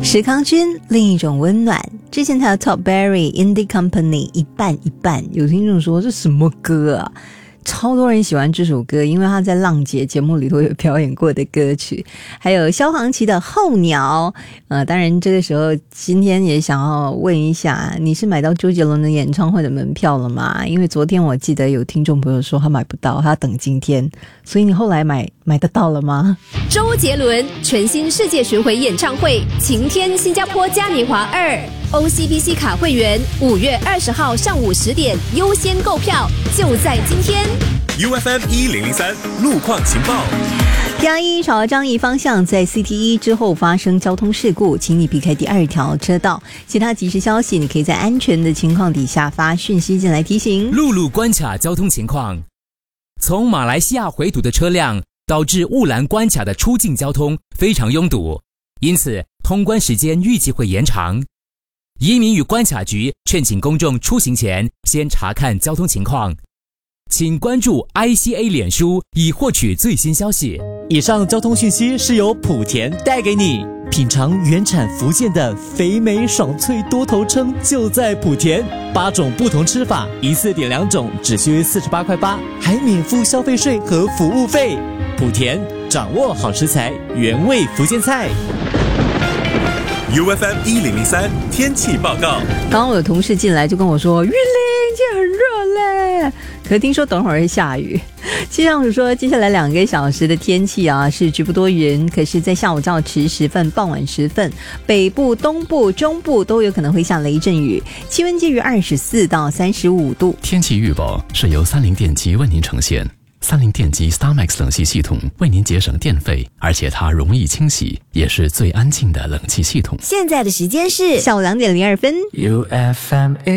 石康君另一种温暖，之前他的 Top Berry Indie Company 一半一半，有听众说这什么歌啊，超多人喜欢这首歌，因为他在浪姐节目里头有表演过的歌曲。还有萧煌奇的候鸟，当然这个时候今天也想要问一下，你是买到周杰伦的演唱会的门票了吗？因为昨天我记得有听众朋友说他买不到，他等今天，所以你后来买得到了吗？ 周杰伦全新世界巡回演唱会晴天新加坡嘉年华2 OCBC 卡会员5月20号上午10点优先购票，就在今天。 UFM 1003路况情报。 P1朝樟宜方向在 CT1 之后发生交通事故，请你避开第2条车道。其他即时消息你可以在安全的情况底下发讯息进来提醒。 陆路关卡交通情况，从马来西亚回堵的车辆导致雾兰关卡的出境交通非常拥堵，因此通关时间预计会延长。移民与关卡局劝请公众出行前先查看交通情况，请关注 ICA 脸书以获取最新消息。 以上交通讯息是由莆田带给你，品尝原产福建的肥美爽脆多头称就在莆田，8种不同吃法，一次点2种，只需48块8，还免付消费税和服务费。莆田掌握好食材，原味福建菜。 UFM 1003天气报告。 刚刚我有同事进来就跟我说，玉玲今天很热嘞，可是听说等会儿会下雨。气象署说接下来2个小时的天气啊是局部多云，可是在下午较迟时分、傍晚时分，北部、东部、中部都有可能会下雷阵雨，气温介于24到35度。 天气预报是由三菱电机为您呈现。三菱电机 StarMax 冷气系统为您节省电费，而且它容易清洗，也是最安静的冷气系统。 现在的时间是下午2点02分。 UFM